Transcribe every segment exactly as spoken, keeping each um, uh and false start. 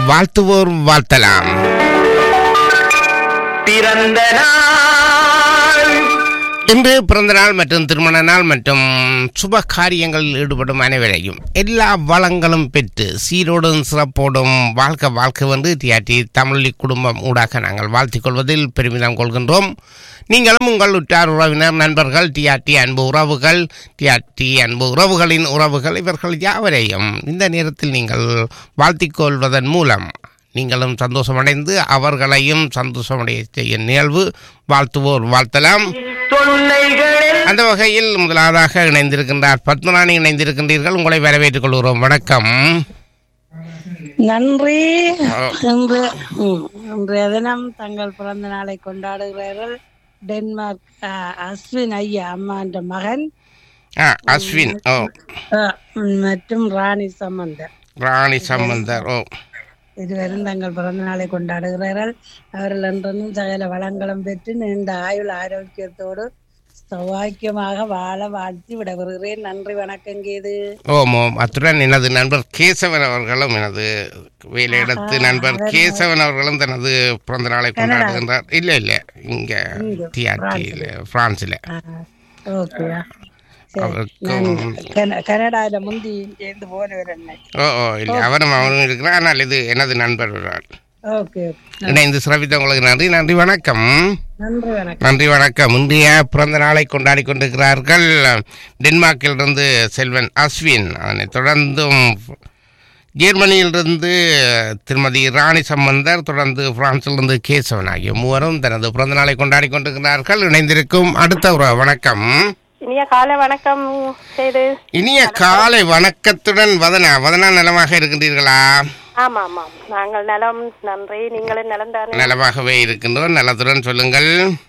வாழ்த்துவோர் வாழ்த்தலாம். பிறந்த நாள் இன்று பிறந்த நாள் மற்றும் திருமண நாள் மற்றும் சுப காரியங்களில் ஈடுபடும் அனைவரையும் எல்லா வளங்களும் பெற்று சீரோடும் சிறப்போடும் வாழ்க்கை வாழ்க்கை வந்து டிஆர்டி தமிழ் குடும்பம் ஊடாக நாங்கள் வாழ்த்திக் கொள்வதில் பெருமிதம் கொள்கின்றோம். நீங்களும் உங்கள் உற்றார் உறவினர் நண்பர்கள் டிஆர்டி அன்பு உறவுகள் டிஆர்டி அன்பு உறவுகளின் உறவுகள் இவர்கள் யாவரையும் இந்த நேரத்தில் நீங்கள் வாழ்த்திக் கொள்வதன் மூலம் நீங்களும் சந்தோஷமடைந்து அவர்களையும் சந்தோஷமடைய செய்ய நிகழ்வு வாழ்த்துவோர் வாழ்த்தலாம். அந்த வகையில் முதலாவதாக இணைந்திருக்கின்றார் பத்மநாணி. இணைந்திருக்கின்றீர்கள், உங்களை வரவேற்றுக் கொள்கிறோம். வணக்கம். நன்றி. இன்று இன்றைய தினம் தங்கள் பிறந்த நாளை கொண்டாடுகிறார்கள் டென்மார்க் அஸ்வின் ஐயா அம்மா என்ற மகன் அஸ்வின் மற்றும் ராணி சம்பந்தர். ராணி சம்பந்தர் ஓ இருவரும் தங்கள் பிறந்த நாளை கொண்டாடுகிறார்கள். அவர்கள் என்றும் சகல வளங்களும் பெற்று நீண்ட ஆயுள் ஆரோக்கியத்தோடு சௌவாக்கியமாக வாழ வாழ்த்தி விடவிருக்கிறேன். நன்றி, வணக்கம். கேது ஓம் ஓம். அத்துடன் எனது நண்பர் கேசவன் அவர்களும் எனது வேலையிடத்து நண்பர் கேசவன் அவர்களும் தனது பிறந்த நாளை கொண்டாடுகின்றார். இல்ல இல்ல இங்க டிஆர்டியில பிரான்ஸ்ல. ஓகே, கனடால முந்தி சேர்ந்து போனவர் என்ன. ஓ ஓ இல்லை, அவரும் அவரும் இருக்கிறார். ஆனால் இது எனது நண்பர் ஓகே. இணைந்து சிறப்பித்த உங்களுக்கு நன்றி. நன்றி, வணக்கம். நன்றி, வணக்கம். நன்றி, வணக்கம். இன்றைய பிறந்த நாளை கொண்டாடி கொண்டிருக்கிறார்கள் டென்மார்க்கிலிருந்து செல்வன் அஸ்வின். அதனைத் தொடர்ந்தும் ஜெர்மனியிலிருந்து திருமதி ராணி சம்பந்தர், தொடர்ந்து பிரான்சிலிருந்து கேசவன் ஆகிய மூவரும் தனது பிறந்த நாளை கொண்டாடி கொண்டிருக்கிறார்கள். இணைந்திருக்கும் அடுத்த ஒரு வணக்கம். இனிய காலை வணக்கம் செய்து. இனிய காலை வணக்கத்துடன் வதனா. வதனா, நலமாக இருக்கின்றீர்களா? ஆமா ஆமா, நாங்கள் நலம், நன்றி. நீங்களும் நலம் தானே? நலமாகவே இருக்கின்றோம். நலத்துடன் சொல்லுங்கள்.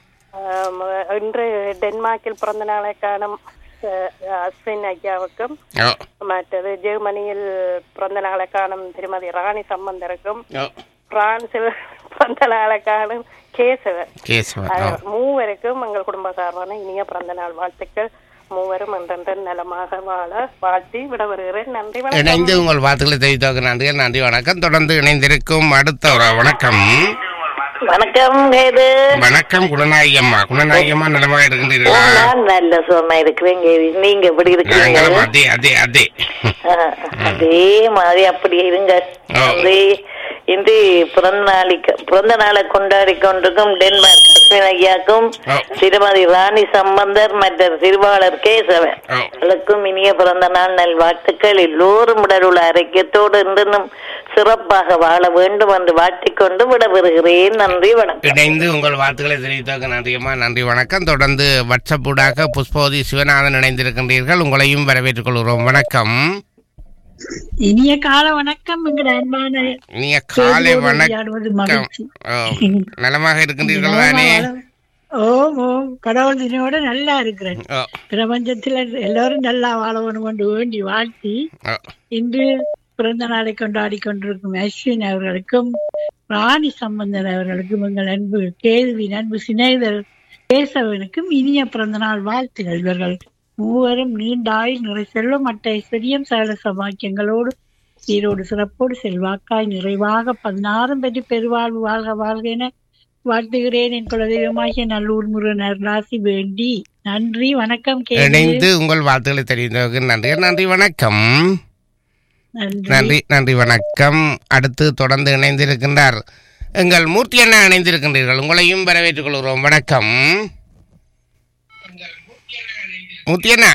இன்று டென்மார்க்கில் பிறந்த நாளை காணும் அஸ்வின் ஐயாவுக்கும், மற்றது ஜெர்மனியில் பிறந்த நாளை காணும் திருமதி ராணி சம்பந்தருக்கும், பிரான்சில் பிறந்த நாளை காணும் கேசவர் மூவருக்கும் எங்கள் குடும்ப சார்பான இனிய பிறந்த நாள் வாழ்த்துக்கள். மூவரும் அன்றன்று நலமாக வாழ வாழ்த்தி விட வருகிறேன். நன்றி, வணக்கம். இணைந்து உங்கள் வாழ்த்துக்களை தெரிவித்தவங்க நன்றி. நன்றி, வணக்கம். தொடர்ந்து இணைந்திருக்கும் அடுத்த ஒரு வணக்கம். வணக்கம். வணக்கம் குணநாயகம்மா. குணநாயகம்மா, நலமாக இருக்கின்றீர்களா? நல்ல சுகமா இருக்கிறேன். நீங்க எப்படி இருக்கீங்க? அதே அதே அதே அதே மாதிரி அப்படியே இருங்க. இன்று பிறந்த நாளைக்கு பிறந்த நாளை கொண்டாடி கொண்டிருக்கும் டென்மார்க் அஸ்வின் ஐயாக்கும், திருமதி ராணி சம்பந்தர் மற்றும் திருவாளர் கேசவன் அவர்களுக்கும் இனிய பிறந்த நாள் நல் வாழ்த்துக்கள். எல்லோரும் உடலுள்ள ஆரோக்கியத்தோடு இன்னும் சிறப்பாக வாழ வேண்டும் என்று வாழ்த்திக்கொண்டு விடவிருக்கிறேன். நன்றி, வணக்கம். இணைந்து உங்கள் வாழ்த்துக்களை தெரிவித்தவங்க நன்றியம்மா. நன்றி, வணக்கம். தொடர்ந்து வாட்ஸ்அப் ஊடாக புஷ்பவதி சிவநாதன் இணைந்திருக்கின்றீர்கள், உங்களையும் வரவேற்றுக் கொள்கிறோம். வணக்கம். இனிய காலை வணக்கம். எங்கட அன்பான இனிய காலை வணக்கம். நலமாக இருக்கின்றீர்கள் தானே? ஓம் ஓம். கடவுள் தினோட நல்லா இருக்கிறேன். பிரபஞ்சத்துல எல்லாரும் நல்லா வாழணும் கொண்டு வேண்டி வாழ்த்தி இன்று பிறந்த நாளை கொண்டாடி கொண்டிருக்கும் அஸ்வின் அவர்களுக்கும், ராணி சம்பந்தன் அவர்களுக்கும், எங்கள் அன்பு கேள்வி அன்பு சிநேகிதர் கேசவனுக்கும் இனிய பிறந்த நாள் வாழ்த்துகள். இவர்கள் மூவரும் நீண்டாய் நிறை செல்வம் மற்ற ஐஸ்வர்யம் சகல சமாக்கியங்களோடு சீரோடு சிறப்போடு செல்வாக்காய் நிறைவாக பதினாறும் பெற்று பெருவாழ்வு வாழ்க வாழ்க என வாழ்த்துகிறேன். என் குலதெய்வமாகிய நல்லூர் முருகன் அருளாசி வேண்டி. நன்றி, வணக்கம். இணைந்து உங்கள் வாழ்த்துக்களை தெரிவித்தவங்க நன்றி. நன்றி, வணக்கம். நன்றி, நன்றி, வணக்கம். அடுத்து தொடர்ந்து இணைந்திருக்கின்றார் எங்கள் மூர்த்தி அண்ணா. இணைந்திருக்கின்றீர்கள், உங்களையும் வரவேற்றுக் கொள்கிறோம். வணக்கம் முத்தியண்ணா.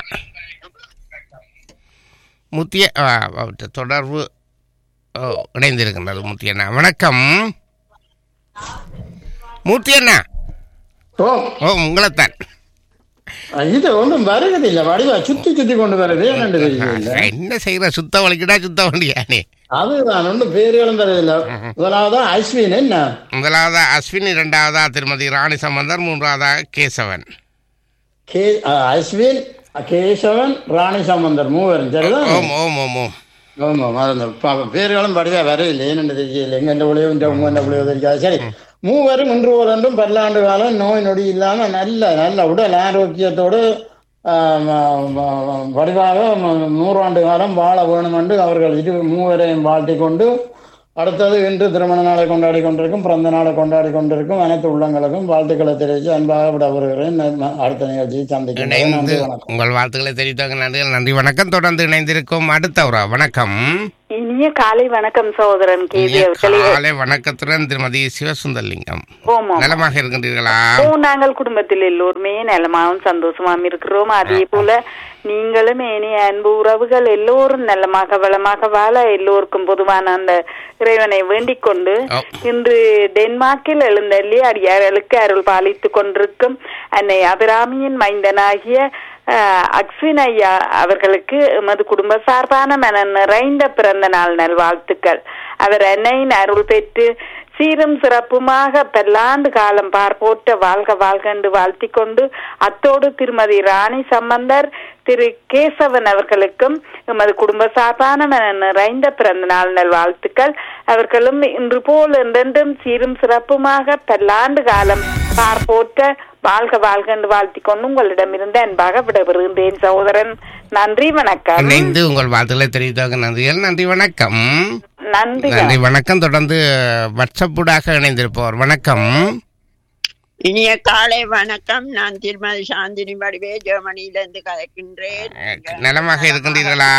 முத்திய தொடர்பு இணைந்திருக்கின்றது முத்தியண்ணா. வணக்கம் மூர்த்தியண்ணா. ஓ, உங்களைத்தான். இது ஒன்றும் வருவதில்லை, வடிவா சுத்தி சுத்தி கொண்டு வருது. என்ன செய்யற? சுத்த வலிக்கடா சுத்த வண்டியானே. அதுதான் ஒன்றும் பேர்களும் தரதில்லை. முதலாவதா அஸ்வின். என்ன முதலாவதா அஸ்வின், இரண்டாவதா திருமதி ராணி சம்பந்தர், மூன்றாவதா கேசவன். கே அஸ்வின், கேசவன், ராணி சம்பந்தர் மூவரும். சரிதான். ஓம் ஓம் ஓம் ஓம் ஓம் ஓம். அது பேர்களும் வடிவா வரவில்லை. என்னென்னு தெரியல. எங்க எந்த புள்ளியோ இந்த உங்க எந்த புள்ளியோ தெரியாது. சரி, மூவரும் இன்று ஓரண்டும் பல்லாண்டு காலம் நோய் நொடி இல்லாம நல்ல நல்ல உடல் ஆரோக்கியத்தோடு வடிவாக நூறாண்டு காலம் வாழ வேணும் என்று அவர்கள் இரு மூவரையும் வாழ்த்தி கொண்டு அடுத்தது இன்று திருமண நாளை கொண்டாடி கொண்டிருக்கும் பிறந்த நாளை கொண்டாடி கொண்டிருக்கும் அனைத்து உள்ளங்களுக்கும் வாழ்த்துக்களை தெரிவித்து அன்பாக விட வருகிறேன். அடுத்த நிகழ்ச்சியை சந்திக்கிறேன். நன்றி வணக்கம். உங்கள் வாழ்த்துக்களை தெரிவித்தாங்க. நன்றி நன்றி வணக்கம். தொடர்ந்து இணைந்திருக்கும் அடுத்த ஒரு வணக்கம். இனிய காலை வணக்கம் சகோதரன் கேவி காலை வணக்கத்துடன் திருமதி சிவசுந்தரலிங்கம். நலமாக இருக்கின்றீர்களா? ஓ, நாங்கள் குடும்பத்தில் எல்லோருமே நலமாகவும் சந்தோஷமாகவும் இருக்கிறோம். அதே போல நீங்களும் இனி அன்பு உறவுகள் எல்லோரும் நலமாக வளமாக வாழ எல்லோருக்கும் பொதுவான அந்த இறைவனை வேண்டிக் கொண்டு இன்று டென்மார்க்கில் எழுந்தள்ளி அடியார்களுக்கு அருள் பாலித்துக் கொண்டிருக்கும் அன்னை அபிராமியின் மைந்தனாகிய அக்ஸ்வின் ஐயா அவர்களுக்கு எமது குடும்ப சார்பான மன நிறைந்த பிறந்த நாள் நல்வாழ்த்துக்கள். அவர் அன்னையின் அருள் பெற்று சீரும் சிறப்புமாக பல்லாண்டு காலம் பார்ப்போட்ட வாழ்க வாழ்க என்று வாழ்த்தி கொண்டு அத்தோடு திருமதி ராணி சம்பந்தர் திரு கேசவன் அவர்களுக்கும் எமது குடும்ப சார்பான நிறைந்த பிறந்த நாள் நல் வாழ்த்துக்கள். அவர்களும் இன்று போல் என்றென்றும் சீரும் சிறப்புமாக பல்லாண்டு காலம் பார்ப்போட்ட வாழ்க வாழ்க என்று வாழ்த்தி கொண்டு உங்களிடமிருந்து அன்பாக விடைபெறுகின்றேன் சகோதரன். நன்றி வணக்கம். இணைந்து உங்கள் வாழ்த்துக்களை தெரிவித்தாக நன்றிகள். நன்றி வணக்கம். நன்றி நன்றி வணக்கம். தொடர்ந்து வாட்ஸ்அப்புடாக இணைந்திருப்போர் வணக்கம். இனிய காலை வணக்கம். நான் திருமதி சாந்தினி வடிவே ஜெர்மனியிலிருந்து கதைக்கின்றேன். நலமாக இருக்கின்றீர்களா?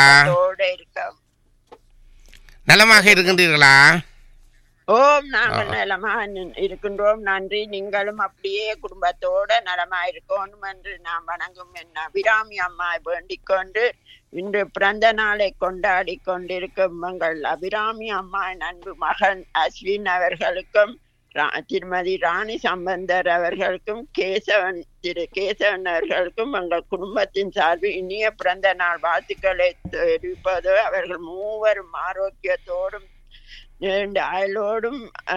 நலமாக இருக்கின்றீர்களா? ஓம், நாங்கள் நலமாக இருக்கின்றோம். நன்றி. நீங்களும் அப்படியே குடும்பத்தோட நலமா இருக்கணும் என்று நான் வணங்கும் என்ன அபிராமி அம்மா வேண்டிக் கொண்டு இன்று பிறந்த நாளை கொண்டாடி கொண்டிருக்கும் எங்கள் அபிராமி அம்மா அன்பு மகன் அஸ்வின் அவர்களுக்கும் திருமதி ராணி சம்பந்தர் அவர்களுக்கும் கேசவன் திரு கேசவன் அவர்களுக்கும் எங்கள் குடும்பத்தின் சார்பில் இனிய பிறந்த நாள் வாழ்த்துக்களை தெரிவிப்பது அவர்கள் மூவரும் ஆரோக்கியத்தோடும் அயலோடும்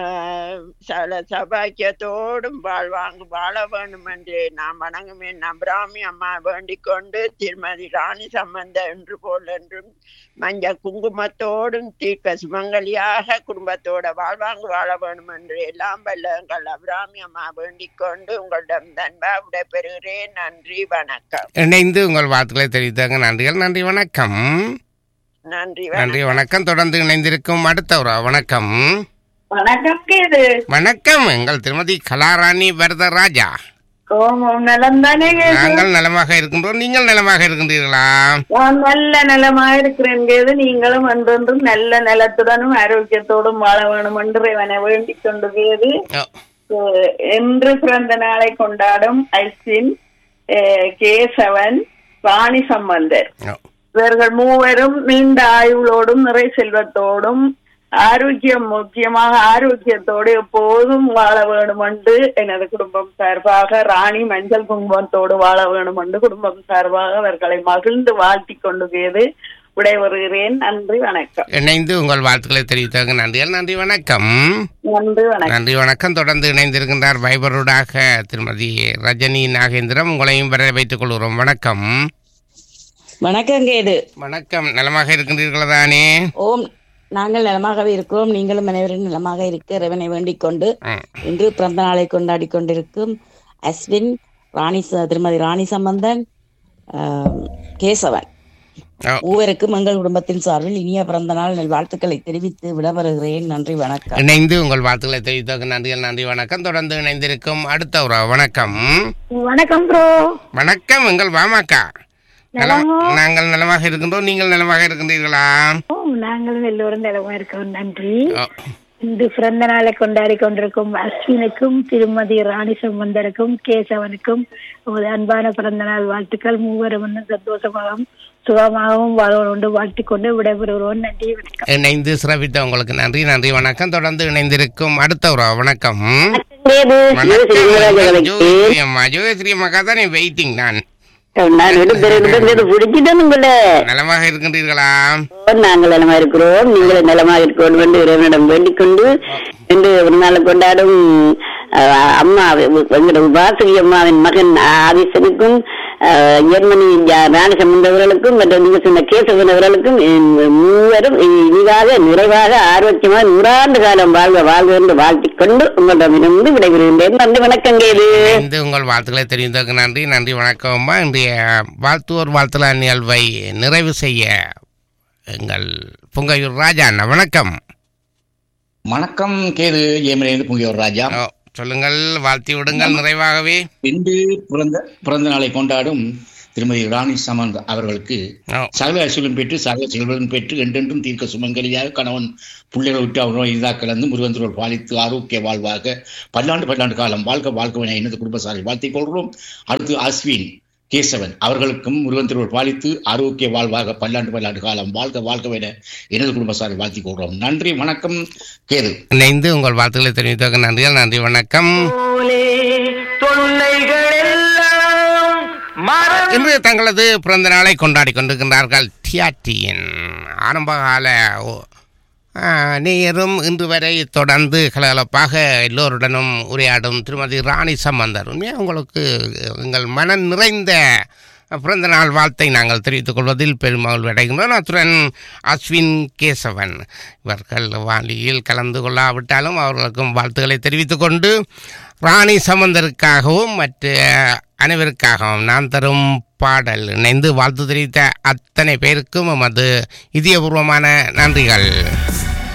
சல சபாக்கியத்தோடும் வாழ்வாங்க வாழ வேண்டும் என்று நாம் வணங்குமே அபிராமி அம்மா வேண்டிக் கொண்டு திருமதி ராணி சம்பந்த என்று போல் என்றும் மஞ்சள் குங்குமத்தோடும் தீர்க்க சுமங்கலியாக குடும்பத்தோட வாழ்வாங்க வாழ வேண்டும் என்று எல்லாம் வல்ல எங்கள் அபிராமி அம்மா வேண்டிக் கொண்டு உங்களிடம் தன்பா விடைபெறுகிறேன். நன்றி வணக்கம். இணைந்து உங்கள் வாழ்த்துக்களை தெரிவித்தாங்க. நன்றிகள். நன்றி வணக்கம். நன்றி நன்றி வணக்கம். தொடர்ந்து இணைந்திருக்கும் அடுத்த ஒரு வணக்கம். வணக்கம். வணக்கம். எங்கள் திருமதி கலாராணி வரதராஜா. நலம் தானே? நாங்கள் நலமாக இருக்கின்றோம். நீங்கள் நலமாக இருக்கின்றீர்களா? நல்ல நலமாக இருக்கிறேன். நீங்களும் அன்றொன்றும் நல்ல நலத்துடனும் ஆரோக்கியத்தோடும் வாழ வேணும் என்று இவனை வேண்டிக் கொண்டு என்று பிறந்த நாளை கொண்டாடும் ஐஸ்வின், கேசவன், ராணி சம்பந்தர் இவர்கள் மூவரும் நீண்ட ஆயுளோடும் நிறை செல்வத்தோடும் ஆரோக்கியம் முக்கியமாக ஆரோக்கியத்தோடு எப்போதும் வாழ வேணும் என்று எனது குடும்பம் சார்பாக ராணி மஞ்சள் குங்குமத்தோடு வாழ வேணும் என்று குடும்பம் சார்பாக அவர்களை மகிழ்ந்து வாழ்த்தி கொண்டு விடைபெறுகிறேன். நன்றி வணக்கம். இணைந்து உங்கள் வாழ்த்துக்களை தெரிவித்தாங்க. நன்றிகள். நன்றி வணக்கம். நன்றி வணக்கம். நன்றி வணக்கம். தொடர்ந்து இணைந்திருக்கின்றார் வைபரோடாக திருமதி ரஜினி நாகேந்திரம். உங்களையும் வர வைத்துக் கொள்கிறோம். வணக்கம். வணக்கம் கேது. வணக்கம். நலமாக இருக்கின்றீர்களா தானே? ஓம், நாங்கள் நலமாகவே இருக்கிறோம். நீங்களும் அனைவரும் நலமாக இருக்க இறைவனை வேண்டிக் கொண்டு இன்று பிறந்த நாளை கொண்டாடி கொண்டிருக்கும் அஸ்வின், ராணி திருமதி ராணி சம்பந்தன், கேசவன் மூவருக்கும் எங்கள் குடும்பத்தின் சார்பில் இனிய பிறந்த நாள் வாழ்த்துக்களை தெரிவித்து விடைபெறுகிறேன். நன்றி வணக்கம். இணைந்து உங்கள் வாழ்த்துக்களை தெரிவித்த நன்றிகள். நன்றி வணக்கம். தொடர்ந்து இணைந்திருக்கும் அடுத்த ஒரு வணக்கம். வணக்கம் ப்ரோ. வணக்கம். எங்கள் வாமாக்கா. நாங்கள் நலமாக இருக்கின்றோம். நீங்கள் நலமாக இருக்கின்றீர்களா? நாங்களும் எல்லோரும் நலமா இருக்கோம். நன்றி. இன்று பிறந்த நாளை கொண்டாடி கொண்டிருக்கும் அஸ்வினுக்கும் திருமதி ராணி சம்பந்தருக்கும் கேசவனுக்கும் அன்பான பிறந்த நாள் வாழ்த்துக்கள். மூவரும் சந்தோஷமாகவும் சுகமாகவும் வாழ்வோடு வாழ்த்திக் கொண்டு விடைபெறுகிறோம். நன்றி வணக்கம். இணைந்து சிறப்பித்த உங்களுக்கு நன்றி. நன்றி வணக்கம். தொடர்ந்து இணைந்திருக்கும் அடுத்த ஒரு வணக்கம். ஜோகேஸ்ரீ அம்மாக்கா தான் வெயிட்டிங். நான் நலமாக இருக்கின்றீர்களா? நாங்கள் நலமா இருக்கிறோம். நீங்கள் நலமாக இருக்கணும் என்று இறைவனிடம் வேண்டிக் கொண்டு இன்று ஒரு நாள் கொண்டாடும் அம்மா எங்களோட வாசகி அம்மாவின் மகன் ஆதிசனுக்கும் ஜெர்மனி ராணி சம்பந்தவர்களுக்கும் மற்றும் நீங்க சொன்ன கேசவன் அவர்களுக்கும் மூவரும் இனிதாக நிறைவாக ஆரோக்கியமாக நூறாண்டு காலம் வாழ்க வாழ்க என்று வாழ்த்திக் கொண்டு உங்களிடமிருந்து விடைபெறுகின்றேன். நன்றி வணக்கம். இந்த உங்கள் வாழ்த்துக்களை தெரிந்ததற்கு நன்றி. நன்றி வணக்கம். இன்றைய வாழ்த்துவோர் வாழ்த்துலா நிகழ்வை நிறைவு செய்ய எங்கள் பொங்கையூர் ராஜா அண்ணா. வணக்கம். வணக்கம் கேது ஏமலேந்து புங்கியோர் ராஜா. சொல்லுங்கள், வாழ்த்தி விடுங்கள் நிறைவாகவே. இன்று பிறந்த பிறந்த நாளை கொண்டாடும் திருமதி ராணி சமந்த் அவர்களுக்கு சகல ஐஸ்வர்யம் பெற்று சகல செல்வம் பெற்று என்றென்றும் தீர்க்க சுமங்கலியாக கணவன் பிள்ளைகளை விட்டு அவரோட இதாக கலந்து முருகந்தரோடு பாலித்து ஆரோக்கிய வாழ்வாக பல்லாண்டு பல்லாண்டு காலம் வாழ்க்கை வாழ்க்கை எனது குடும்பசாரை வாழ்த்திக் கொள்கிறோம். அடுத்து அஸ்வின் கேசவன் அவர்களுக்கும் முருகந்தரோடு பாலித்து ஆரோக்கிய வாழ்வாக பல்லாண்டு பல்லாண்டு காலம் வாழ்க்கை வாழ்க்கை எனது குடும்பசாரை வாழ்த்திக் கொள்கிறோம். நன்றி, வணக்கம் கேது. இணைந்து உங்கள் வாழ்த்துக்களை தெரிவித்த நன்றிகள். நன்றி, வணக்கம். இன்று தங்களது பிறந்த நாளை கொண்டாடி கொண்டிருக்கின்றார்கள் டிஆர்டியின் ஆரம்பகால நேயரும் இன்று வரை தொடர்ந்து கலகலப்பாக எல்லோருடனும் உரையாடும் திருமதி ராணி சம்பந்தர். உண்மையாக உங்களுக்கு எங்கள் மன நிறைந்த பிறந்த நாள் வாழ்த்தை நாங்கள் தெரிவித்துக் கொள்வதில் பெருமகிழ்வு அடைகின்றோம். அத்துடன் அஸ்வின் கேசவன் இவர்கள் வாலியில் கலந்து கொள்ளாவிட்டாலும் அவர்களுக்கும் வாழ்த்துக்களை தெரிவித்துக் கொண்டு ராணி சம்பந்தருக்காகவும் மற்ற அனைவருக்காகவும் நான் தரும் பாடல் இணைந்து வாழ்த்து தெரிவித்த அத்தனை பேருக்கும் எமது இதயபூர்வமான நன்றிகள்.